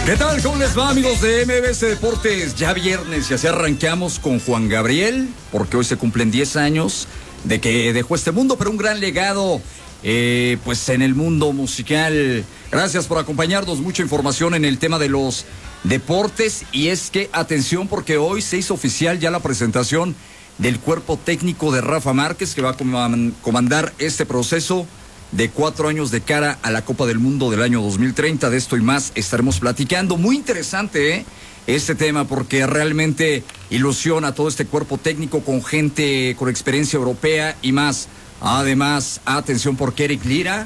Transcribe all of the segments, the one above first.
¿Qué tal? ¿Cómo les va, amigos de MBS Deportes? Ya viernes y así arrancamos con Juan Gabriel, porque hoy se cumplen 10 años de que dejó este mundo, pero un gran legado pues en el mundo musical. Gracias por acompañarnos, mucha información en el tema de los deportes, y es que atención, porque hoy se hizo oficial ya la presentación del cuerpo técnico de Rafa Márquez, que va a comandar este proceso de 4 años de cara a la Copa del Mundo del año 2030. De esto y más estaremos platicando. Muy interesante este tema, porque realmente ilusiona a todo este cuerpo técnico con gente con experiencia europea y más. Además, atención, porque Eric Lira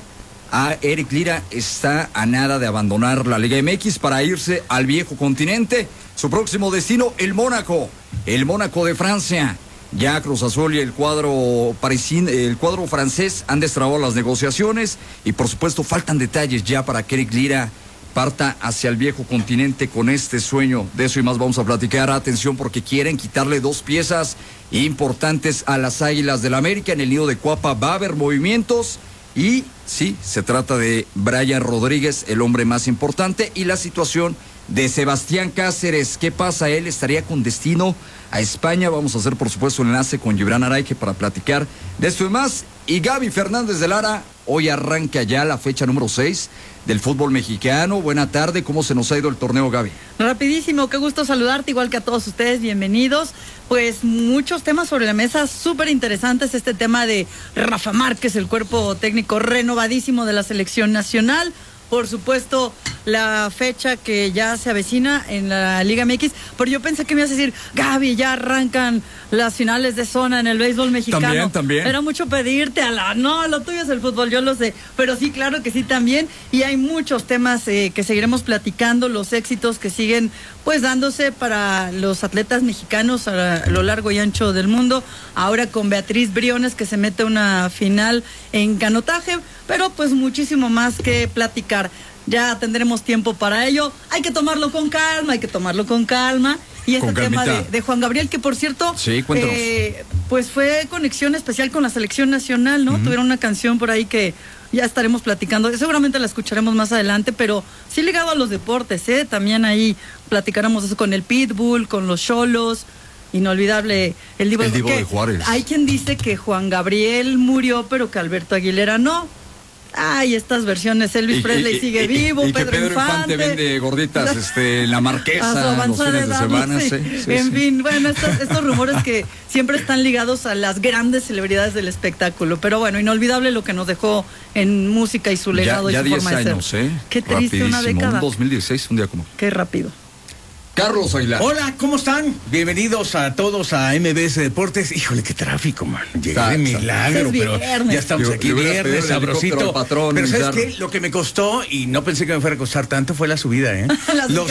está a nada de abandonar la Liga MX para irse al viejo continente. Su próximo destino, el Mónaco de Francia. Ya Cruz Azul y el cuadro francés han destrabado las negociaciones y por supuesto faltan detalles ya para que Eric Lira parta hacia el viejo continente con este sueño. De eso y más vamos a platicar. Atención, porque quieren quitarle 2 piezas importantes a las Águilas del América. En el nido de Cuapa va a haber movimientos y sí, se trata de Brian Rodríguez, el hombre más importante, y la situación de Sebastián Cáceres. ¿Qué pasa? Él estaría con destino a España. Vamos a hacer, por supuesto, un enlace con Gibran Araige para platicar de esto y más. Y Gaby Fernández de Lara, hoy arranca ya la fecha número 6 del fútbol mexicano. Buena tarde, ¿cómo se nos ha ido el torneo, Gaby? Rapidísimo, qué gusto saludarte, igual que a todos ustedes, bienvenidos. Pues muchos temas sobre la mesa, súper interesantes. Este tema de Rafa Márquez, el cuerpo técnico renovadísimo de la selección nacional. Por supuesto, la fecha que ya se avecina en la Liga MX, pero yo pensé que me ibas a decir, Gaby, ya arrancan las finales de zona en el béisbol mexicano. También. Era mucho pedirte no, lo tuyo es el fútbol, yo lo sé, pero sí, claro que sí también, y hay muchos temas que seguiremos platicando, los éxitos que siguen pues dándose para los atletas mexicanos a lo largo y ancho del mundo, ahora con Beatriz Briones, que se mete a una final en canotaje, pero pues muchísimo más que platicar. Ya tendremos tiempo para ello. Hay que tomarlo con calma. Y este tema de Juan Gabriel, que por cierto, sí, pues fue conexión especial con la selección nacional, ¿no? Tuvieron una canción por ahí que ya estaremos platicando. Seguramente la escucharemos más adelante, pero sí ligado a los deportes, También ahí platicáramos eso con el Pitbull, con los Xolos. Inolvidable el Divo de Juárez. Hay quien dice que Juan Gabriel murió, pero que Alberto Aguilera no. Ay, estas versiones, Elvis Presley sigue vivo, y Pedro Infante vende gorditas, la Marquesa, los fines de semana. En fin, bueno, estos rumores que siempre están ligados a las grandes celebridades del espectáculo, pero bueno, inolvidable lo que nos dejó en música y su legado ya y su forma 10 de años, ser. Qué triste, rapidísimo, una década. Un 2016, un día como. Qué rápido. Carlos Aguilar. Hola, ¿cómo están? Bienvenidos a todos a MBS Deportes. Híjole, qué tráfico, man. Llegué de milagro, pero ya estamos aquí viernes, sabrosito. Pero ¿sabes qué? Lo que me costó, y no pensé que me fuera a costar tanto, fue la subida, Los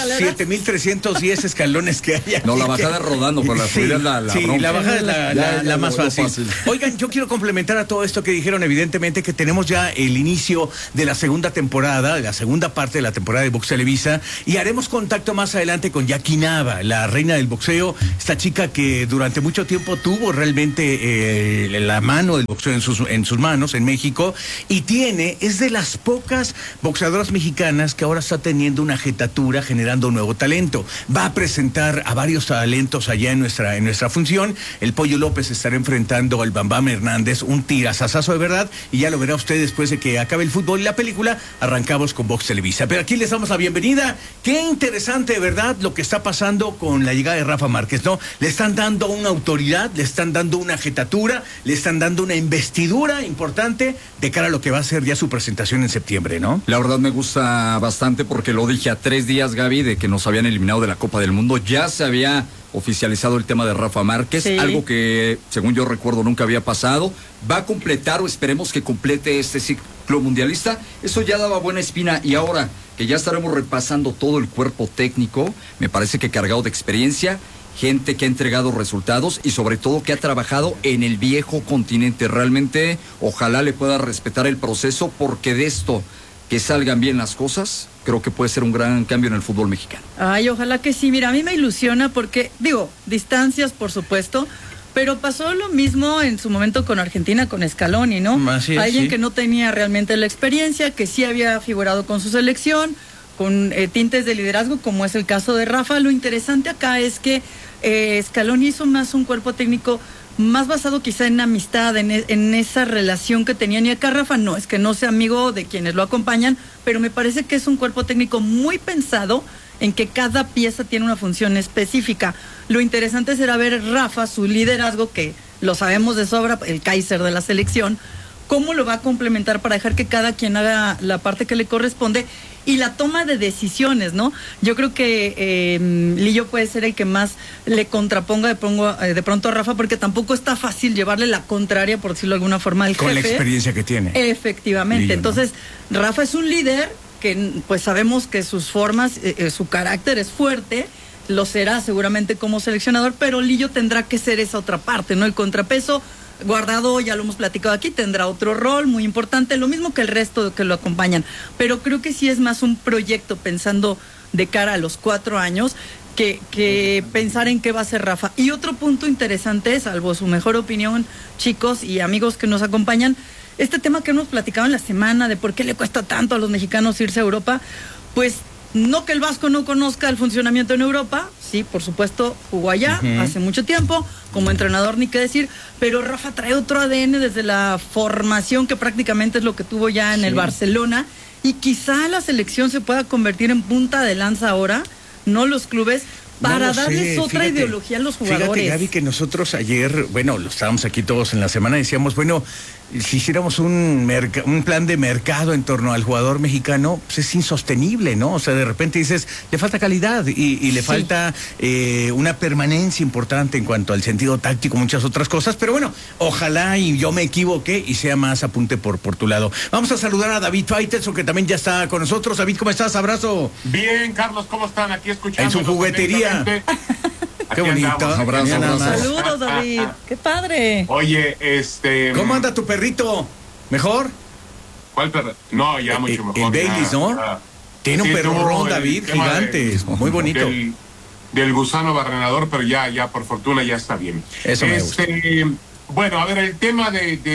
7,310 escalones que hay aquí. No, la bajada rodando, pero la subida es la bronca. La bajada es la más fácil. Oigan, yo quiero complementar a todo esto que dijeron, evidentemente, que tenemos ya el inicio de la segunda temporada, la segunda parte de la temporada de Box Televisa, y haremos contacto más adelante con Jackie Nava, la reina del boxeo, esta chica que durante mucho tiempo tuvo realmente la mano del boxeo en sus manos en México, y es de las pocas boxeadoras mexicanas que ahora está teniendo una jetatura, generando un nuevo talento. Va a presentar a varios talentos allá en nuestra función. El Pollo López estará enfrentando al Bam Bam Hernández, un tirazazazo de verdad, y ya lo verá usted después de que acabe el fútbol y la película. Arrancamos con Box Televisa, pero aquí les damos la bienvenida. Qué interesante, de verdad, lo que está pasando con la llegada de Rafa Márquez, ¿no? Le están dando una autoridad, le están dando una jetatura, le están dando una investidura importante de cara a lo que va a ser ya su presentación en septiembre, ¿no? La verdad me gusta bastante, porque lo dije a 3 días, Gaby, de que nos habían eliminado de la Copa del Mundo. Ya se había oficializado el tema de Rafa Márquez, sí. Algo que, según yo recuerdo, nunca había pasado. Va a completar, o esperemos que complete este ciclo mundialista. Eso ya daba buena espina, y ahora que ya estaremos repasando todo el cuerpo técnico, me parece que cargado de experiencia, gente que ha entregado resultados y sobre todo que ha trabajado en el viejo continente. Realmente, ojalá le pueda respetar el proceso, porque de esto, que salgan bien las cosas, creo que puede ser un gran cambio en el fútbol mexicano. Ay, ojalá que sí. Mira, a mí me ilusiona porque, distancias, por supuesto, pero pasó lo mismo en su momento con Argentina, con Scaloni, ¿no? Así es, alguien sí. que no tenía realmente la experiencia, que sí había figurado con su selección, con tintes de liderazgo, como es el caso de Rafa. Lo interesante acá es que Scaloni hizo más un cuerpo técnico más basado quizá en amistad, en esa relación que tenían. Y acá Rafa no, es que no sea amigo de quienes lo acompañan, pero me parece que es un cuerpo técnico muy pensado en que cada pieza tiene una función específica. Lo interesante será ver Rafa, su liderazgo, que lo sabemos de sobra, el Kaiser de la selección, cómo lo va a complementar para dejar que cada quien haga la parte que le corresponde y la toma de decisiones, ¿no? Yo creo que Lillo puede ser el que más le contraponga de pronto a Rafa, porque tampoco está fácil llevarle la contraria, por decirlo de alguna forma, al jefe. Con la experiencia que tiene. Efectivamente. Lillo, entonces, ¿no? Rafa es un líder que pues sabemos que sus formas, su carácter es fuerte, lo será seguramente como seleccionador, pero Lillo tendrá que ser esa otra parte, ¿no? El contrapeso. Guardado, ya lo hemos platicado aquí, tendrá otro rol muy importante, lo mismo que el resto que lo acompañan, pero creo que sí es más un proyecto pensando de cara a los 4 años que pensar en qué va a ser Rafa. Y otro punto interesante, salvo su mejor opinión, chicos y amigos que nos acompañan, este tema que hemos platicado en la semana de por qué le cuesta tanto a los mexicanos irse a Europa, pues no que el Vasco no conozca el funcionamiento en Europa, sí, por supuesto, jugó allá hace mucho tiempo, como entrenador ni qué decir, pero Rafa trae otro ADN desde la formación, que prácticamente es lo que tuvo ya en el Barcelona, y quizá la selección se pueda convertir en punta de lanza ahora, no los clubes, para darles otra ideología a los jugadores. Fíjate, Gaby, que nosotros ayer, bueno, lo estábamos aquí todos en la semana, decíamos, bueno, si hiciéramos un plan de mercado en torno al jugador mexicano, pues es insostenible, ¿no? O sea, de repente dices, le falta calidad y le falta una permanencia importante en cuanto al sentido táctico, muchas otras cosas, pero bueno, ojalá y yo me equivoque y sea más apunte por tu lado. Vamos a saludar a David Faitelson, que también ya está con nosotros. David, ¿cómo estás? Abrazo. Bien, Carlos, ¿cómo están? Aquí escuchando. En su juguetería. Qué bonito. Abrazo. Saludos, David. Qué padre. Oye, ¿cómo anda tu perrito? ¿Mejor? ¿Cuál perro? No, ya mucho mejor. El Baileys, ¿no? Tiene un perrón, David, gigante, muy bonito. Del gusano barrenador, pero ya por fortuna ya está bien. Eso me gusta. Bueno, a ver, el tema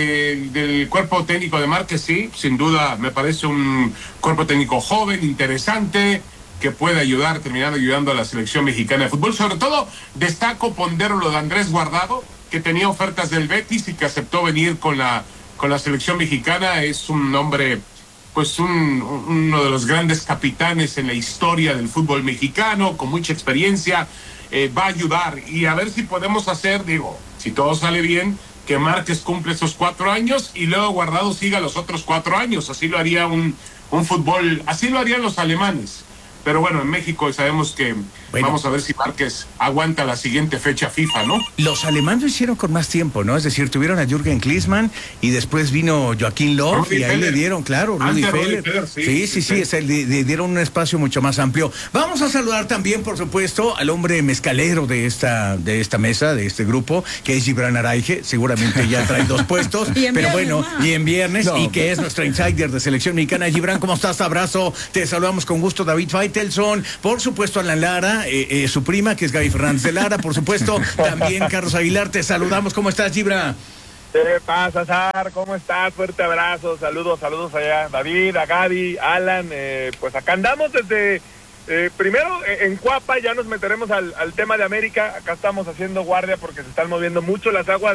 del cuerpo técnico de Márquez, sí, sin duda me parece un cuerpo técnico joven, interesante, que puede terminar ayudando a la selección mexicana de fútbol. Sobre todo, destaco, pondero lo de Andrés Guardado, que tenía ofertas del Betis y que aceptó venir con la selección mexicana. Es un hombre, pues uno de los grandes capitanes en la historia del fútbol mexicano, con mucha experiencia, va a ayudar. Y a ver si podemos hacer, si todo sale bien, que Márquez cumple esos 4 años y luego Guardado siga los otros 4 años. Así lo haría un fútbol, así lo harían los alemanes. Pero bueno, en México sabemos que vamos a ver si Márquez aguanta la siguiente fecha FIFA, ¿no? Los alemanes lo hicieron con más tiempo, ¿no? Es decir, tuvieron a Jürgen Klinsmann y después vino Joachim Löw y ahí le dieron, claro, Rudi Feller. Sí, le dieron un espacio mucho más amplio. Vamos a saludar también, por supuesto, al hombre mezcalero de esta mesa, de este grupo, que es Gibran Araige. Seguramente ya trae 2 puestos, pero bueno, y en viernes, y que es nuestro insider de selección mexicana. Gibran, ¿cómo estás? Abrazo, te saludamos con gusto, David Faitelson, por supuesto, Alan Lara, su prima, que es Gaby Fernández de Lara, por supuesto, también Carlos Aguilar, te saludamos. ¿Cómo estás, Gibra? ¿Qué pasa, Sar? ¿Cómo estás? Fuerte abrazo, saludos allá, David, a Gaby, Alan, pues acá andamos desde, primero en Cuapa, ya nos meteremos al tema de América. Acá estamos haciendo guardia porque se están moviendo mucho las aguas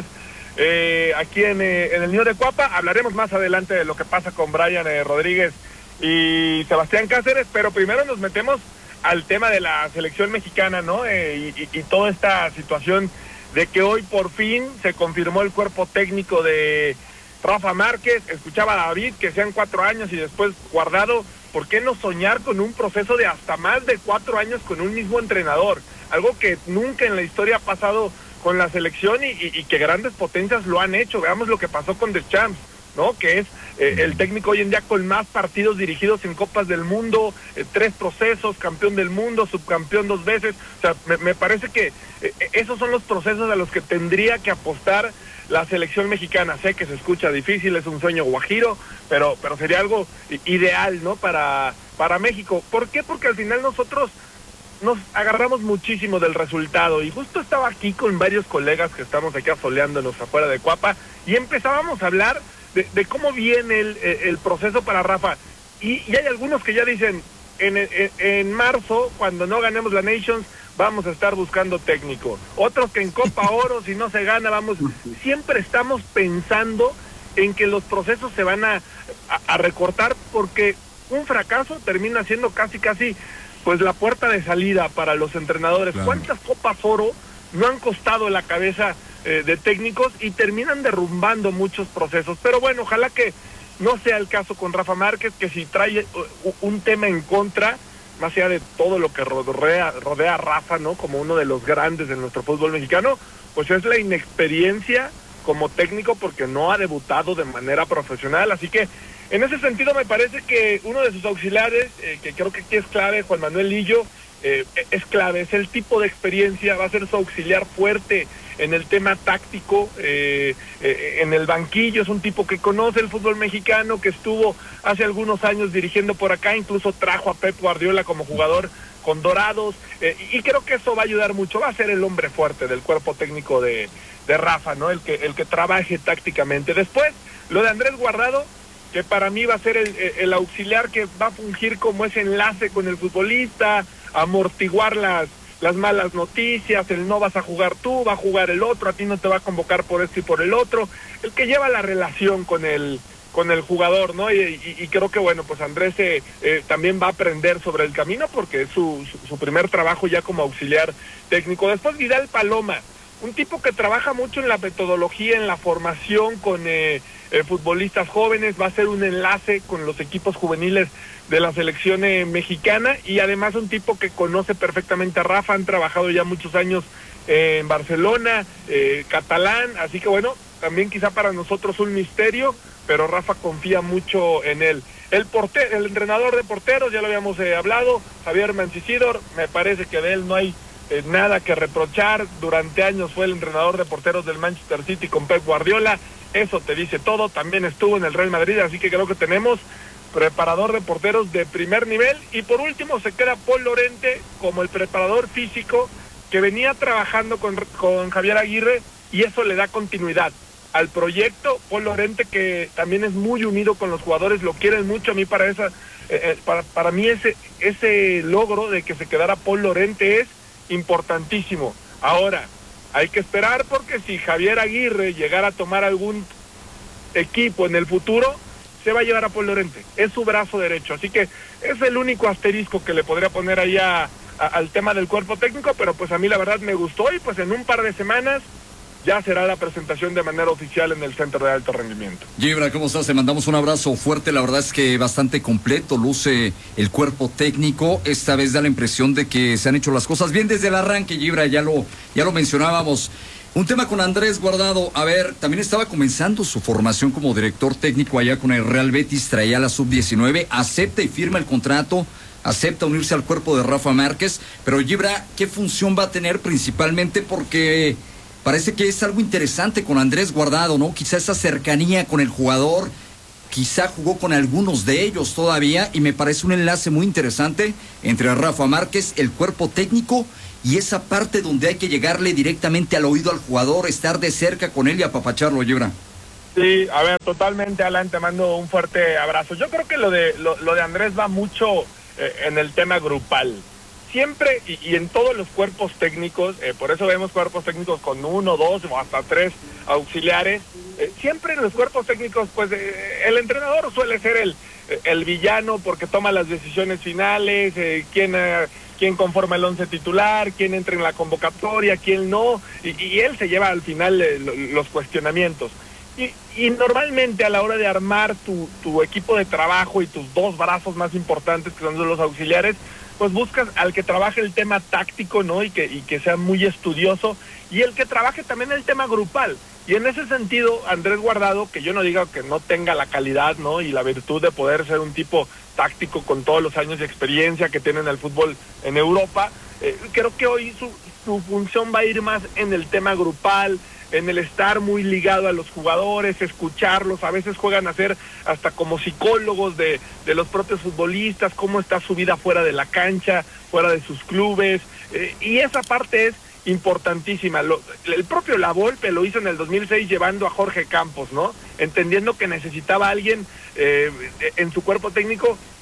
aquí en el nido de Cuapa. Hablaremos más adelante de lo que pasa con Brian Rodríguez y Sebastián Cáceres, pero primero nos metemos al tema de la selección mexicana, ¿no? Y toda esta situación de que hoy por fin se confirmó el cuerpo técnico de Rafa Márquez. Escuchaba a David que sean 4 años y después Guardado. ¿Por qué no soñar con un proceso de hasta más de 4 años con un mismo entrenador? Algo que nunca en la historia ha pasado con la selección y que grandes potencias lo han hecho. Veamos lo que pasó con Deschamps, ¿no? Que es el técnico hoy en día con más partidos dirigidos en Copas del Mundo, 3 procesos, campeón del mundo, subcampeón 2 veces. O sea, me parece que esos son los procesos a los que tendría que apostar la selección mexicana. Sé que se escucha difícil, es un sueño guajiro, pero sería algo ideal, ¿no? Para México. ¿Por qué? Porque al final nosotros nos agarramos muchísimo del resultado, y justo estaba aquí con varios colegas que estamos aquí asoleándonos afuera de Cuapa y empezábamos a hablar de cómo viene el proceso para Rafa, y hay algunos que ya dicen, en marzo, cuando no ganemos la Nations, vamos a estar buscando técnico. Otros que en Copa Oro, si no se gana, siempre estamos pensando en que los procesos se van a recortar, porque un fracaso termina siendo casi pues la puerta de salida para los entrenadores. Claro. ¿Cuántas Copas Oro no han costado la cabeza de técnicos y terminan derrumbando muchos procesos? Pero bueno, ojalá que no sea el caso con Rafa Márquez, que si trae un tema en contra, más allá de todo lo que rodea a Rafa, ¿no? Como uno de los grandes de nuestro fútbol mexicano, pues es la inexperiencia como técnico, porque no ha debutado de manera profesional. Así que en ese sentido me parece que uno de sus auxiliares, que creo que aquí es clave, Juan Manuel Lillo, es clave, es el tipo de experiencia, va a ser su auxiliar fuerte en el tema táctico, en el banquillo. Es un tipo que conoce el fútbol mexicano, que estuvo hace algunos años dirigiendo por acá, incluso trajo a Pep Guardiola como jugador con Dorados, y creo que eso va a ayudar mucho, va a ser el hombre fuerte del cuerpo técnico de Rafa, ¿no? El que trabaje tácticamente. Después, lo de Andrés Guardado, que para mí va a ser el auxiliar que va a fungir como ese enlace con el futbolista, amortiguar las malas noticias, el no vas a jugar tú, va a jugar el otro, a ti no te va a convocar por esto y por el otro, el que lleva la relación con el jugador, ¿no? Y creo que, bueno, pues Andrés también va a aprender sobre el camino, porque es su primer trabajo ya como auxiliar técnico. Después Vidal Paloma, un tipo que trabaja mucho en la metodología, en la formación con futbolistas jóvenes, va a ser un enlace con los equipos juveniles de la selección mexicana, y además un tipo que conoce perfectamente a Rafa, han trabajado ya muchos años en Barcelona, catalán, así que bueno, también quizá para nosotros un misterio, pero Rafa confía mucho en él. El entrenador de porteros, ya lo habíamos hablado, Javier Mancisidor, me parece que de él no hay nada que reprochar. Durante años fue el entrenador de porteros del Manchester City con Pep Guardiola, eso te dice todo. También estuvo en el Real Madrid, así que creo que tenemos preparador de porteros de primer nivel. Y por último se queda Paul Lorente como el preparador físico, que venía trabajando con Javier Aguirre, y eso le da continuidad al proyecto. Paul Lorente, que también es muy unido con los jugadores, lo quieren mucho. A mí para mí ese logro de que se quedara Paul Lorente es importantísimo. Ahora, hay que esperar, porque si Javier Aguirre llegara a tomar algún equipo en el futuro, se va a llevar a Paul Lorente, es su brazo derecho, así que es el único asterisco que le podría poner ahí al tema del cuerpo técnico. Pero pues a mí la verdad me gustó, y pues en un par de semanas ya será la presentación de manera oficial en el Centro de Alto Rendimiento. Gibra, ¿cómo estás? Te mandamos un abrazo fuerte. La verdad es que bastante completo luce el cuerpo técnico. Esta vez da la impresión de que se han hecho las cosas bien desde el arranque, Gibra, ya lo mencionábamos. Un tema con Andrés Guardado. A ver, también estaba comenzando su formación como director técnico allá con el Real Betis, traía la sub-19, acepta y firma el contrato, acepta unirse al cuerpo de Rafa Márquez. Pero Gibra, ¿qué función va a tener principalmente? Porque parece que es algo interesante con Andrés Guardado, ¿no? Quizá esa cercanía con el jugador, quizá jugó con algunos de ellos todavía, y me parece un enlace muy interesante entre Rafa Márquez, el cuerpo técnico, y esa parte donde hay que llegarle directamente al oído al jugador, estar de cerca con él y apapacharlo, Gibran. Sí, a ver, totalmente, Alan, te mando un fuerte abrazo. Yo creo que lo de Andrés va mucho en el tema grupal. Siempre y en todos los cuerpos técnicos, por eso vemos cuerpos técnicos con 1, 2 o hasta 3 auxiliares. Siempre en los cuerpos técnicos, pues el entrenador suele ser el villano, porque toma las decisiones finales, quién conforma el 11 titular, quién entra en la convocatoria, quién no, y él se lleva al final los cuestionamientos. Y normalmente a la hora de armar tu equipo de trabajo y tus dos brazos más importantes, que son los auxiliares, pues buscas al que trabaje el tema táctico, ¿no? Y que sea muy estudioso, y el que trabaje también el tema grupal. Y en ese sentido, Andrés Guardado, que yo no diga que no tenga la calidad, ¿no? Y la virtud de poder ser un tipo táctico con todos los años de experiencia que tiene en el fútbol en Europa, creo que hoy su función va a ir más en el tema grupal, en el estar muy ligado a los jugadores, escucharlos. A veces juegan a ser hasta como psicólogos de los propios futbolistas, cómo está su vida fuera de la cancha, fuera de sus clubes, y esa parte es importantísima. El propio La Volpe lo hizo en el 2006 llevando a Jorge Campos, ¿no? Entendiendo que necesitaba a alguien en su cuerpo técnico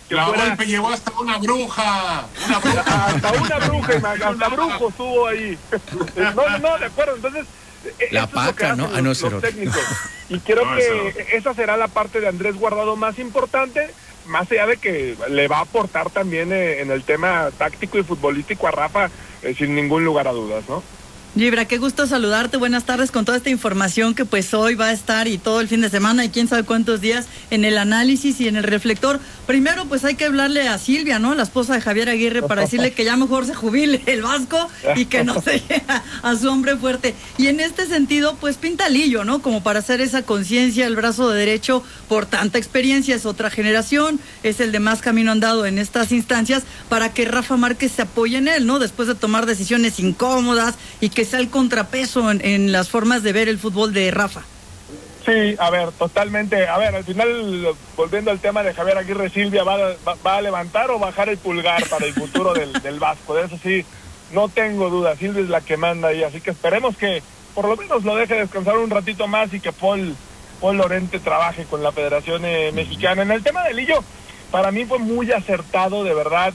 La fuera... Volpe llevó hasta una bruja. Hasta una bruja, hasta brujo estuvo ahí. No, de acuerdo. Entonces, la Paca, ¿no? Los técnicos. Y creo que esa será la parte de Andrés Guardado más importante, más allá de que le va a aportar también en el tema táctico y futbolístico a Rafa, sin ningún lugar a dudas, ¿no? Gibra, qué gusto saludarte, buenas tardes con toda esta información que pues hoy va a estar y todo el fin de semana y quién sabe cuántos días en el análisis y en el reflector. Primero pues hay que hablarle a Silvia, ¿no? La esposa de Javier Aguirre, para decirle que ya mejor se jubile el Vasco y que no se llegue a su hombre fuerte. Y en este sentido pues pinta Lillo, ¿no? Como para hacer esa conciencia, el brazo de derecho por tanta experiencia, es otra generación, es el de más camino andado en estas instancias para que Rafa Márquez se apoye en él, ¿no? Después de tomar decisiones incómodas y que sea el contrapeso en las formas de ver el fútbol de Rafa. Sí, a ver, totalmente. A ver, al final, volviendo al tema de Javier Aguirre, Silvia va a levantar o bajar el pulgar para el futuro del Vasco. De eso sí, no tengo duda. Silvia es la que manda ahí, así que esperemos que por lo menos lo deje descansar un ratito más y que Paul Lorente trabaje con la Federación Mexicana. En el tema de Lillo, para mí fue muy acertado, de verdad,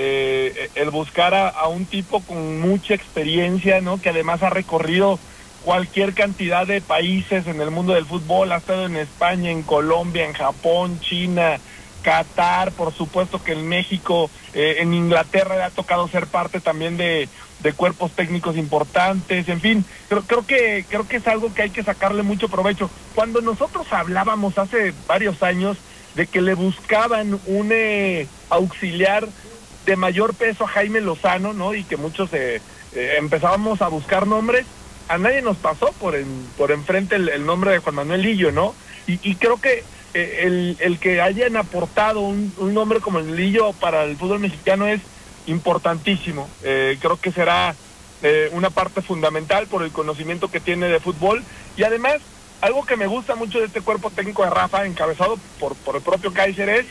el buscar a un tipo con mucha experiencia, ¿no? Que además ha recorrido cualquier cantidad de países en el mundo del fútbol, ha estado en España, en Colombia, en Japón, China, Qatar, por supuesto que en México, en Inglaterra le ha tocado ser parte también de cuerpos técnicos importantes, en fin, creo que es algo que hay que sacarle mucho provecho. Cuando nosotros hablábamos hace varios años de que le buscaban un auxiliar de mayor peso a Jaime Lozano, ¿no? Y que muchos empezábamos a buscar nombres, a nadie nos pasó por enfrente el nombre de Juan Manuel Lillo, ¿no? Y creo que el que hayan aportado un nombre como el Lillo para el fútbol mexicano es importantísimo. Creo que será una parte fundamental por el conocimiento que tiene de fútbol. Y además, algo que me gusta mucho de este cuerpo técnico de Rafa, encabezado por el propio Kaiser, es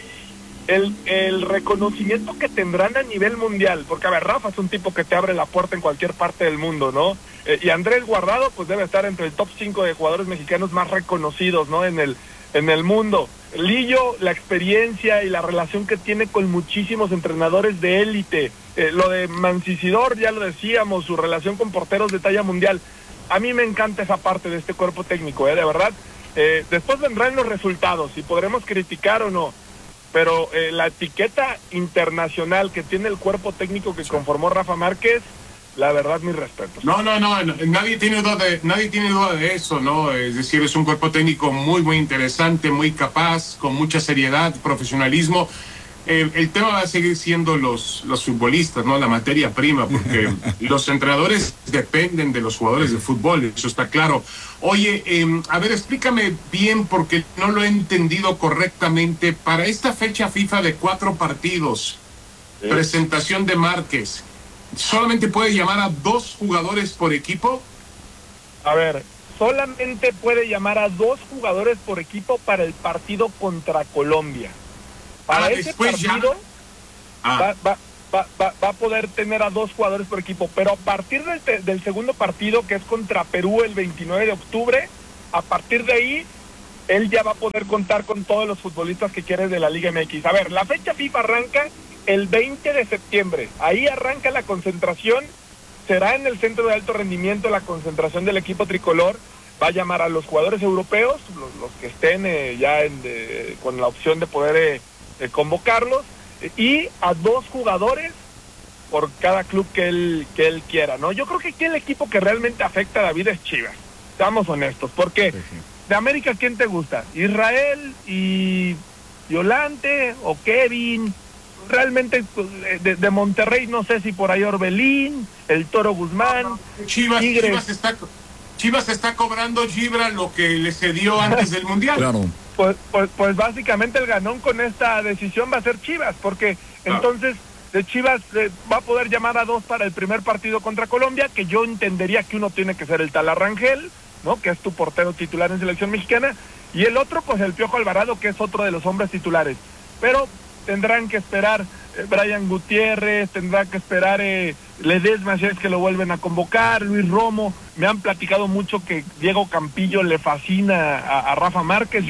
el reconocimiento que tendrán a nivel mundial, porque a ver, Rafa es un tipo que te abre la puerta en cualquier parte del mundo, ¿no? Y Andrés Guardado pues debe estar entre el top 5 de jugadores mexicanos más reconocidos, ¿no? En el mundo. Lillo, la experiencia y la relación que tiene con muchísimos entrenadores de élite, lo de Mancisidor, ya lo decíamos, su relación con porteros de talla mundial. A mí me encanta esa parte de este cuerpo técnico, de verdad. Después vendrán los resultados y podremos criticar o no, pero la etiqueta internacional que tiene el cuerpo técnico que conformó Rafa Márquez, la verdad, mis respetos. No, nadie tiene duda de eso, ¿no? Es decir, es un cuerpo técnico muy, muy interesante, muy capaz, con mucha seriedad, profesionalismo. El tema va a seguir siendo los futbolistas, ¿no? La materia prima, porque los entrenadores dependen de los jugadores de fútbol, eso está claro. Oye, a ver, explícame bien, porque no lo he entendido correctamente. Para esta fecha FIFA de 4 partidos, presentación de Márquez, ¿solamente puede llamar a 2 jugadores por equipo? A ver, solamente puede llamar a 2 jugadores por equipo para el partido contra Colombia. Para ese partido va a poder tener a 2 jugadores por equipo, pero a partir del segundo partido, que es contra Perú el 29 de octubre, a partir de ahí, él ya va a poder contar con todos los futbolistas que quiere de la Liga MX. A ver, la fecha FIFA arranca el 20 de septiembre, ahí arranca la concentración, será en el centro de alto rendimiento la concentración del equipo tricolor, va a llamar a los jugadores europeos, los que estén ya con la opción de poder convocarlos, y a 2 jugadores por cada club que él quiera, ¿no? Yo creo que aquí el equipo que realmente afecta a David es Chivas, seamos honestos, porque de América, ¿quién te gusta? ¿Israel y Violante o Kevin? Realmente de Monterrey no sé si por ahí Orbelín, el Toro Guzmán, Chivas está cobrando Gibra lo que le cedió antes del Mundial. Claro. Pues básicamente el ganón con esta decisión va a ser Chivas, porque entonces de Chivas va a poder llamar a 2 para el primer partido contra Colombia, que yo entendería que uno tiene que ser el Tala Rangel, ¿no? Que es tu portero titular en selección mexicana, y el otro pues el Piojo Alvarado, que es otro de los hombres titulares, pero tendrán que esperar Brian Gutiérrez, tendrá que esperar Ledesma, si es que lo vuelven a convocar, Luis Romo. Me han platicado mucho que Diego Campillo le fascina a Rafa Márquez. Yo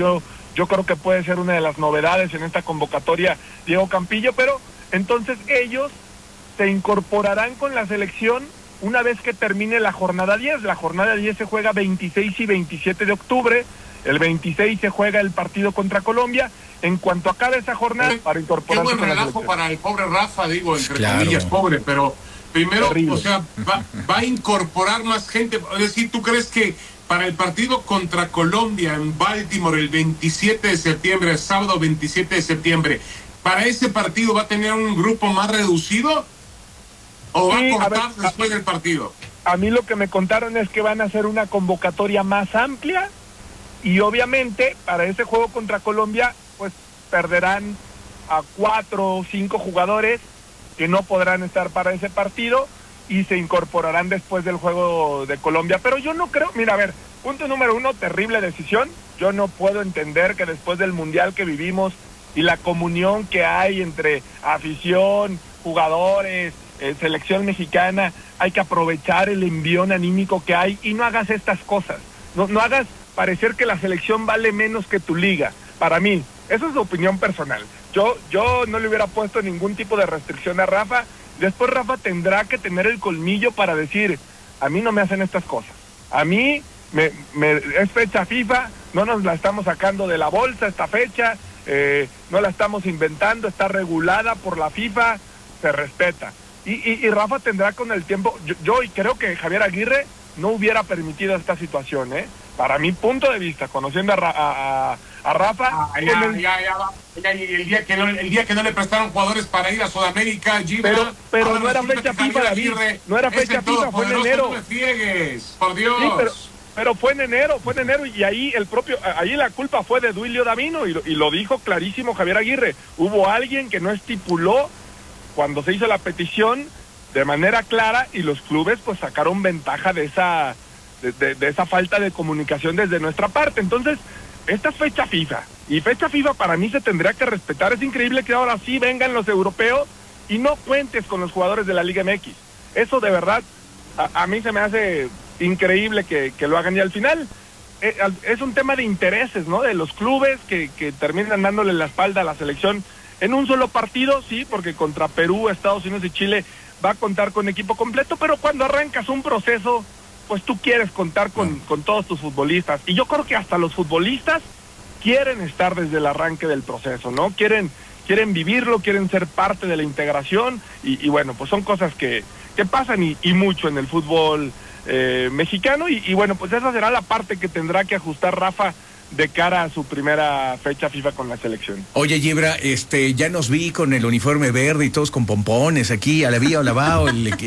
yo creo que puede ser una de las novedades en esta convocatoria Diego Campillo, pero entonces ellos se incorporarán con la selección una vez que termine la jornada 10. La jornada 10 se juega 26 y 27 de octubre, el 26 se juega el partido contra Colombia. En cuanto acabe esa jornada, para incorporarse. Qué buen relajo para el pobre Rafa, digo, entre comillas, pobre, pero primero, terrible. O sea, va a incorporar más gente. Es decir, ¿tú crees que para el partido contra Colombia en Baltimore el 27 de septiembre, sábado 27 de septiembre, para ese partido va a tener un grupo más reducido o va a cortar después del partido? A mí lo que me contaron es que van a hacer una convocatoria más amplia y obviamente para ese juego contra Colombia pues perderán a 4 o 5 jugadores que no podrán estar para ese partido y se incorporarán después del juego de Colombia. Pero yo no creo, mira, a ver, punto número 1, terrible decisión. Yo no puedo entender que después del mundial que vivimos y la comunión que hay entre afición, jugadores, selección mexicana, hay que aprovechar el envión anímico que hay y no hagas estas cosas. No hagas parecer que la selección vale menos que tu liga. Para mí, eso es su opinión personal. Yo no le hubiera puesto ningún tipo de restricción a Rafa. Después Rafa tendrá que tener el colmillo para decir, a mí no me hacen estas cosas. A mí es fecha FIFA, no nos la estamos sacando de la bolsa esta fecha, no la estamos inventando, está regulada por la FIFA, se respeta. Y Rafa tendrá con el tiempo, yo creo que Javier Aguirre no hubiera permitido esta situación, para mi punto de vista, conociendo a Rafa. Y el día que no le prestaron jugadores para ir a Sudamérica, Gibra, pero no era fecha FIFA, David, no era fecha FIFA, fue en enero. No me friegues, por Dios. Sí, pero fue en enero y ahí ahí la culpa fue de Duilio Davino y lo dijo clarísimo Javier Aguirre. Hubo alguien que no estipuló cuando se hizo la petición de manera clara y los clubes pues sacaron ventaja de esa falta de comunicación desde nuestra parte. Entonces, esta es fecha FIFA y fecha FIFA para mí se tendría que respetar. Es increíble que ahora sí vengan los europeos y no cuentes con los jugadores de la Liga MX. Eso de verdad a mí se me hace increíble que lo hagan, y al final es un tema de intereses, ¿no? De los clubes que terminan dándole la espalda a la selección en un solo partido, sí, porque contra Perú, Estados Unidos y Chile va a contar con equipo completo, pero cuando arrancas un proceso, pues tú quieres contar con todos tus futbolistas, y yo creo que hasta los futbolistas quieren estar desde el arranque del proceso, ¿no? Quieren vivirlo, quieren ser parte de la integración, y bueno, pues son cosas que pasan y mucho en el fútbol mexicano, y bueno, pues esa será la parte que tendrá que ajustar Rafa de cara a su primera fecha FIFA con la selección. Oye, Gibra, ya nos vi con el uniforme verde y todos con pompones aquí, alabío, alabao,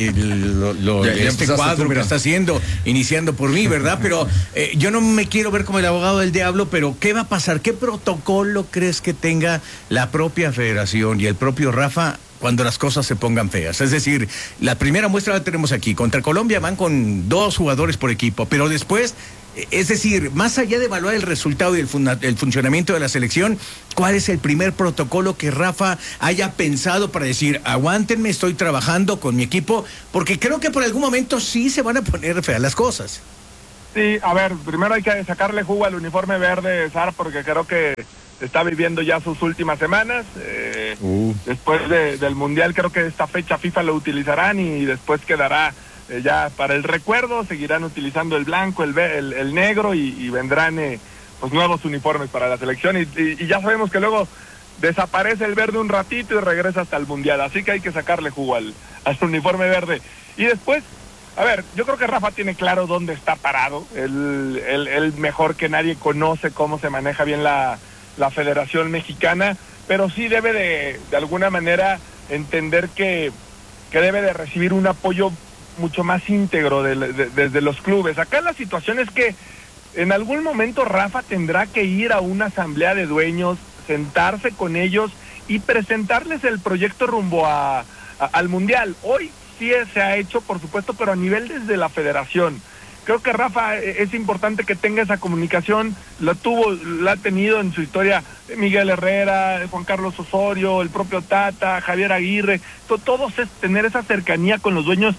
este cuadro que está haciendo, iniciando por mí, ¿verdad? Pero yo no me quiero ver como el abogado del diablo, pero ¿qué va a pasar? ¿Qué protocolo crees que tenga la propia federación y el propio Rafa cuando las cosas se pongan feas? Es decir, la primera muestra la tenemos aquí. Contra Colombia van con 2 jugadores por equipo, pero después, es decir, más allá de evaluar el resultado y el funcionamiento de la selección, ¿cuál es el primer protocolo que Rafa haya pensado para decir, aguántenme, estoy trabajando con mi equipo? Porque creo que por algún momento sí se van a poner feas las cosas. Sí, a ver, primero hay que sacarle jugo al uniforme verde, Sar, porque creo que está viviendo ya sus últimas semanas. Después del Mundial creo que esta fecha FIFA lo utilizarán y después quedará ya para el recuerdo. Seguirán utilizando el blanco, el negro y vendrán pues nuevos uniformes para la selección y ya sabemos que luego desaparece el verde un ratito y regresa hasta el Mundial, así que hay que sacarle jugo al uniforme verde. Y después, a ver, yo creo que Rafa tiene claro dónde está parado. Él mejor que nadie conoce cómo se maneja bien la Federación Mexicana, pero sí debe de alguna manera entender que debe de recibir un apoyo mucho más íntegro desde los clubes. Acá la situación es que en algún momento Rafa tendrá que ir a una asamblea de dueños, sentarse con ellos y presentarles el proyecto rumbo al Mundial. Hoy sí se ha hecho, por supuesto, pero a nivel desde la federación. Creo que Rafa es importante que tenga esa comunicación, la ha tenido en su historia Miguel Herrera, Juan Carlos Osorio, el propio Tata, Javier Aguirre, todos es tener esa cercanía con los dueños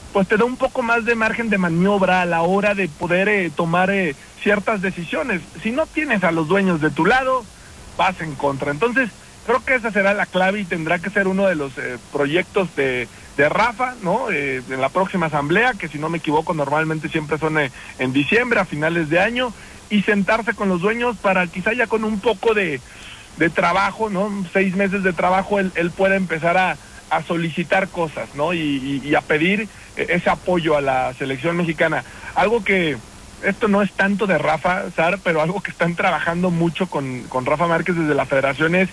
pues te da un poco más de margen de maniobra a la hora de poder tomar ciertas decisiones. Si no tienes a los dueños de tu lado, vas en contra. Entonces, creo que esa será la clave y tendrá que ser uno de los proyectos de Rafa, ¿no? En la próxima asamblea, que si no me equivoco normalmente siempre son en diciembre, a finales de año, y sentarse con los dueños para quizá ya con un poco de trabajo, ¿no? 6 meses de trabajo, él pueda empezar a solicitar cosas, ¿no? Y a pedir ese apoyo a la selección mexicana. Algo que, esto no es tanto de Rafa, Sar, pero algo que están trabajando mucho con Rafa Márquez desde la federación es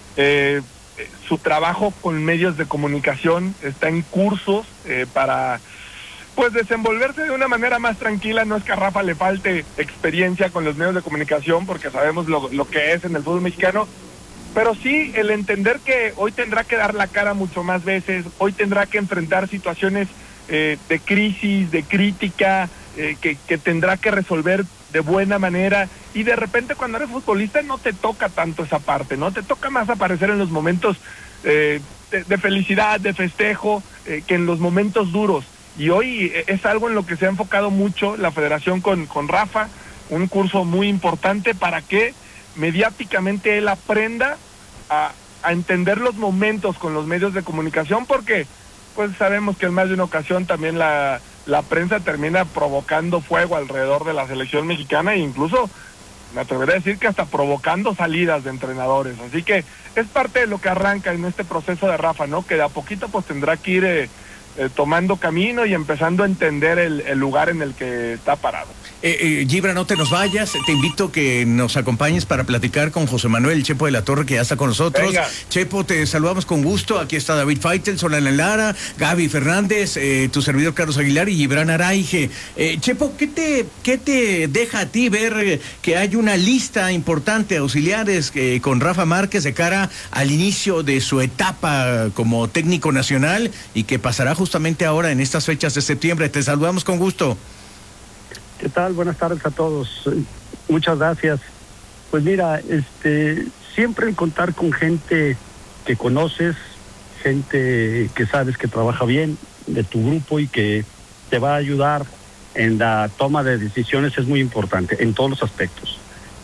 su trabajo con medios de comunicación. Está en cursos para pues desenvolverse de una manera más tranquila. No es que a Rafa le falte experiencia con los medios de comunicación, porque sabemos lo que es en el fútbol mexicano, pero sí el entender que hoy tendrá que dar la cara mucho más veces, hoy tendrá que enfrentar situaciones de crisis, de crítica, que tendrá que resolver de buena manera, y de repente cuando eres futbolista no te toca tanto esa parte, ¿no? Te toca más aparecer en los momentos de felicidad, de festejo, que en los momentos duros, y hoy es algo en lo que se ha enfocado mucho la federación con Rafa, un curso muy importante para que mediáticamente él aprenda a entender los momentos con los medios de comunicación, porque pues sabemos que en más de una ocasión también la prensa termina provocando fuego alrededor de la selección mexicana, e incluso me atrevería a decir que hasta provocando salidas de entrenadores. Así que es parte de lo que arranca en este proceso de Rafa, ¿no? Que de a poquito pues tendrá que ir tomando camino y empezando a entender el lugar en el que está parado. Gibran, no te nos vayas, te invito que nos acompañes para platicar con José Manuel Chepo de la Torre, que ya está con nosotros. Venga. Chepo, te saludamos con gusto. Aquí está David Faitelson, Alan Lara, Gaby Fernández, tu servidor Carlos Aguilar y Gibran Araige. Chepo, ¿qué te deja a ti ver que hay una lista importante de auxiliares con Rafa Márquez de cara al inicio de su etapa como técnico nacional, y que pasará justamente ahora en estas fechas de septiembre? Te saludamos con gusto. ¿Qué tal? Buenas tardes a todos. Muchas gracias. Pues mira, siempre el contar con gente que conoces, gente que sabes que trabaja bien de tu grupo y que te va a ayudar en la toma de decisiones es muy importante en todos los aspectos.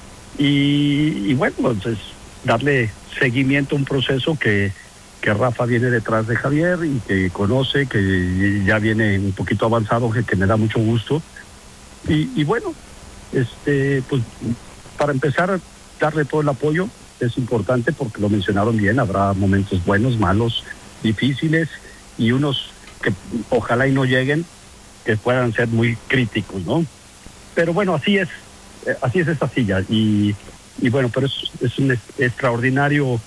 Y bueno, pues darle seguimiento a un proceso que Rafa viene detrás de Javier y que conoce, que ya viene un poquito avanzado, que me da mucho gusto. Y bueno, pues para empezar, darle todo el apoyo es importante, porque lo mencionaron bien, habrá momentos buenos, malos, difíciles, y unos que ojalá y no lleguen, que puedan ser muy críticos, ¿no? Pero bueno, así es esta silla, y bueno, pero es un extraordinario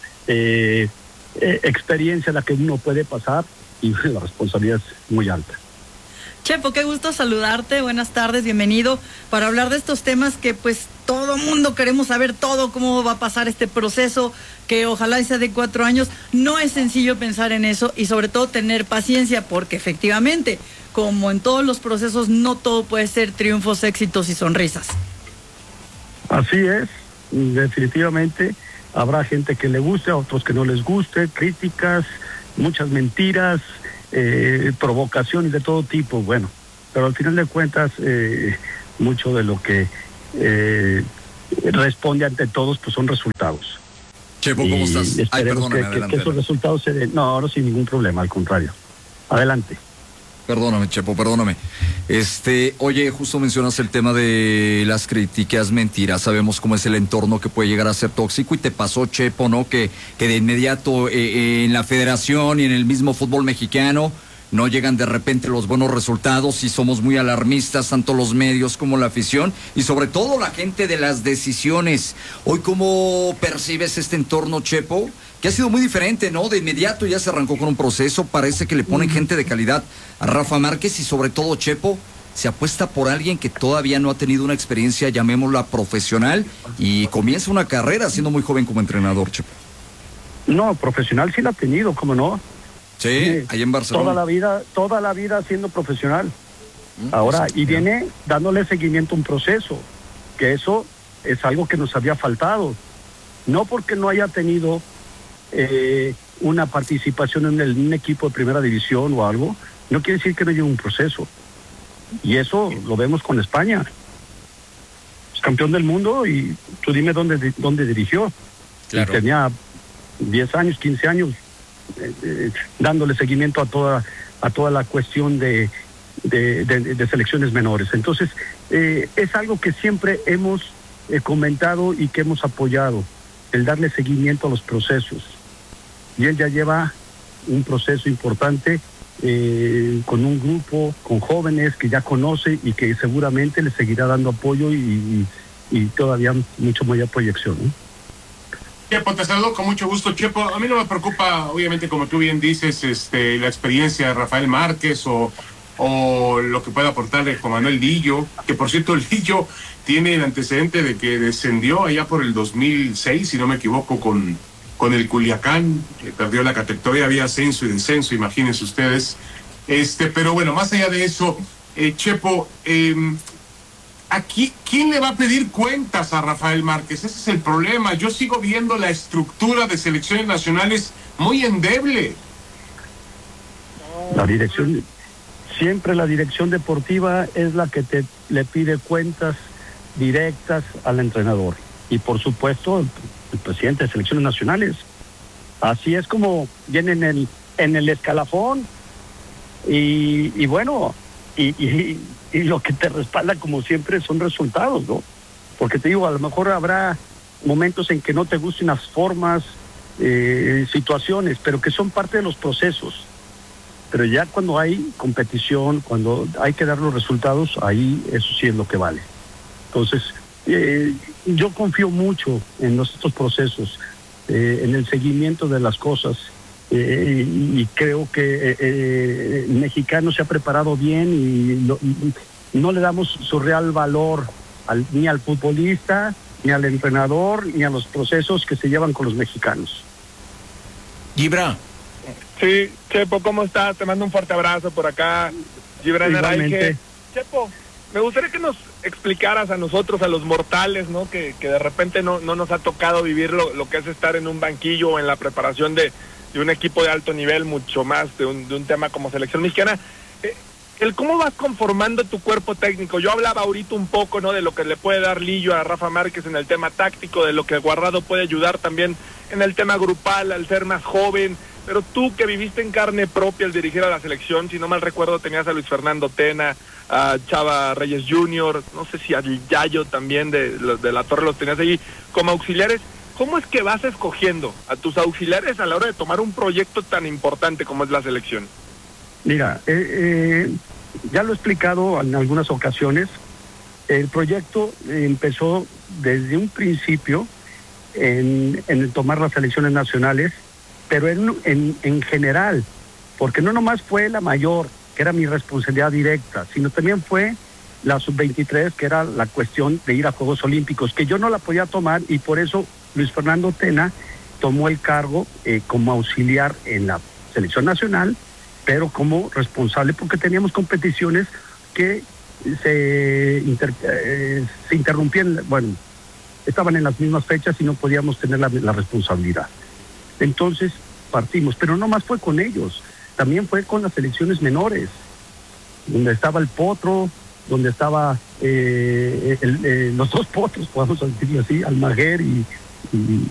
experiencia la que uno puede pasar, y la responsabilidad es muy alta. Chepo, qué gusto saludarte, buenas tardes, bienvenido, para hablar de estos temas que pues todo mundo queremos saber todo, cómo va a pasar este proceso, que ojalá sea de 4 años. No es sencillo pensar en eso, y sobre todo tener paciencia, porque efectivamente, como en todos los procesos, no todo puede ser triunfos, éxitos y sonrisas. Así es, definitivamente habrá gente que le guste, a otros que no les guste, críticas, muchas mentiras, provocaciones de todo tipo, bueno, pero al final de cuentas mucho de lo que responde ante todos pues son resultados. Chepo, ¿cómo estás? Esperemos que esos resultados se den. No, sin ningún problema, al contrario. Adelante. Perdóname, Chepo, perdóname. Oye, justo mencionas el tema de las críticas, mentiras. Sabemos cómo es el entorno que puede llegar a ser tóxico, y te pasó, Chepo, ¿no? Que de inmediato en la federación y en el mismo fútbol mexicano no llegan de repente los buenos resultados, y somos muy alarmistas, tanto los medios como la afición, y sobre todo la gente de las decisiones. Hoy, ¿cómo percibes este entorno, Chepo? Que ha sido muy diferente, ¿no? De inmediato ya se arrancó con un proceso, parece que le ponen gente de calidad a Rafa Márquez, y sobre todo, Chepo, se apuesta por alguien que todavía no ha tenido una experiencia, llamémosla profesional, y comienza una carrera siendo muy joven como entrenador, Chepo. No, profesional sí la ha tenido, ¿cómo no? Sí, ahí en Barcelona. Toda la vida siendo profesional. Ahora, y viene dándole seguimiento a un proceso, que eso es algo que nos había faltado. No porque no haya tenido una participación en un equipo de primera división o algo, no quiere decir que no lleve un proceso. Y eso lo vemos con España. Es campeón del mundo y tú dime dónde dirigió. Claro. Tenía 10 años, 15 años dándole seguimiento a toda la cuestión de selecciones menores. Entonces, es algo que siempre hemos comentado y que hemos apoyado, el darle seguimiento a los procesos. Y él ya lleva un proceso importante con un grupo, con jóvenes que ya conoce y que seguramente le seguirá dando apoyo y todavía mucho mayor proyección, ¿no? Chepo, te saludo con mucho gusto. Chepo, a mí no me preocupa, obviamente, como tú bien dices, la experiencia de Rafael Márquez o lo que pueda aportarle Juan Manuel Lillo, que por cierto Lillo tiene el antecedente de que descendió allá por el 2006, si no me equivoco, con el Culiacán, perdió la categoría, había ascenso y descenso, imagínense ustedes. Pero bueno, más allá de eso, Chepo, aquí, ¿quién le va a pedir cuentas a Rafael Márquez? Ese es el problema. Yo sigo viendo la estructura de selecciones nacionales muy endeble. La dirección, siempre la dirección deportiva es la que le pide cuentas directas al entrenador. Y por supuesto, el presidente de selecciones nacionales. Así es como viene en el escalafón. Y bueno, y lo que te respalda, como siempre, son resultados, ¿no? Porque te digo, a lo mejor habrá momentos en que no te gusten las formas, situaciones, pero que son parte de los procesos. Pero ya cuando hay competición, cuando hay que dar los resultados, ahí eso sí es lo que vale. Entonces, yo confío mucho en estos procesos, en el seguimiento de las cosas. Y creo que el mexicano se ha preparado bien y no le damos su real valor ni al futbolista, ni al entrenador, ni a los procesos que se llevan con los mexicanos. Gibran. Sí, Chepo, ¿cómo estás? Te mando un fuerte abrazo por acá. Gibran Araige. Chepo, me gustaría que nos explicaras a nosotros, a los mortales, ¿no? Que de repente no nos ha tocado vivir lo que es estar en un banquillo o en la preparación de un equipo de alto nivel, mucho más de un tema como selección mexicana. El cómo vas conformando tu cuerpo técnico. Yo hablaba ahorita un poco, ¿no?, de lo que le puede dar Lillo a Rafa Márquez en el tema táctico, de lo que Guardado puede ayudar también en el tema grupal al ser más joven. Pero tú, que viviste en carne propia el dirigir a la selección, si no mal recuerdo tenías a Luis Fernando Tena, a Chava Reyes Jr., no sé si a Yayo también de la Torre los tenías allí como auxiliares. ¿Cómo es que vas escogiendo a tus auxiliares a la hora de tomar un proyecto tan importante como es la selección? Mira, ya lo he explicado en algunas ocasiones. El proyecto empezó desde un principio en el tomar las selecciones nacionales, pero en general, porque no nomás fue la mayor, que era mi responsabilidad directa, sino también fue la sub-23, que era la cuestión de ir a Juegos Olímpicos, que yo no la podía tomar, y por eso Luis Fernando Tena tomó el cargo como auxiliar en la selección nacional, pero como responsable, porque teníamos competiciones que se interrumpían, bueno, estaban en las mismas fechas y no podíamos tener la responsabilidad. Entonces partimos, pero no más fue con ellos, también fue con las selecciones menores, donde estaba el Potro, donde estaba los dos Potros, podemos decirlo así, Almaguer y